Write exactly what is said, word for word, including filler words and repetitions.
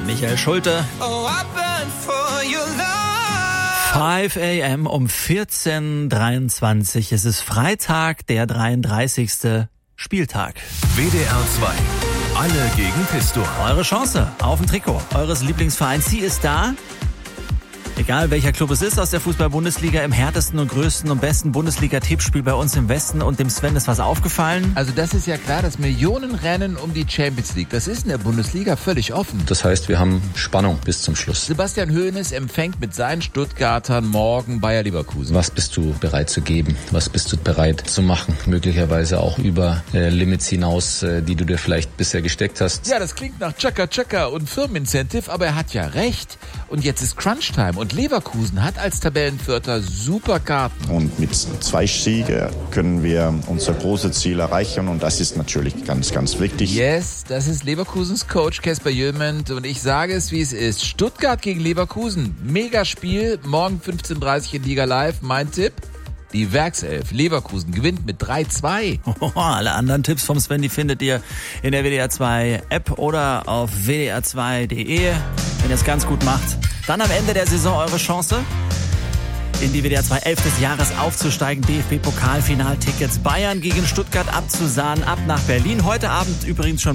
Michael Schulte. Oh, I burn for your love. fünf a m um vierzehn Uhr dreiundzwanzig. Es ist Freitag, der dreiunddreißigste Spieltag. W D R zwei. Alle gegen Pistor. Eure Chance auf ein Trikot eures Lieblingsvereins. Sie ist da. Egal welcher Club es ist aus der Fußball-Bundesliga, im härtesten und größten und besten Bundesliga-Tippspiel bei uns im Westen. Und dem Sven ist was aufgefallen. Also das ist ja klar, das Millionenrennen um die Champions League, das ist in der Bundesliga völlig offen. Das heißt, wir haben Spannung bis zum Schluss. Sebastian Hoeneß empfängt mit seinen Stuttgartern morgen Bayer Leverkusen. Was bist du bereit zu geben? Was bist du bereit zu machen? Möglicherweise auch über äh, Limits hinaus, äh, die du dir vielleicht bisher gesteckt hast. Ja, das klingt nach Chaka Chaka und Firmenincentive, aber er hat ja recht. Und jetzt ist Crunch-Time und Leverkusen hat als Tabellenvierter super Karten. Und mit zwei Siegen können wir unser großes Ziel erreichen und das ist natürlich ganz, ganz wichtig. Yes, das ist Leverkusens Coach Kasper Jülment und ich sage es, wie es ist. Stuttgart gegen Leverkusen, Megaspiel, morgen fünfzehn Uhr dreißig in Liga Live. Mein Tipp? Die Werkself Leverkusen gewinnt mit drei zwei. Oh, alle anderen Tipps vom Sven, die findet ihr in der W D R zwei App oder auf w d r zwei punkt d e. Wenn ihr es ganz gut macht, dann am Ende der Saison eure Chance, in die W D R zwei elf des Jahres aufzusteigen. D F B-Pokalfinaltickets Bayern gegen Stuttgart abzusahnen, ab nach Berlin. Heute Abend übrigens schon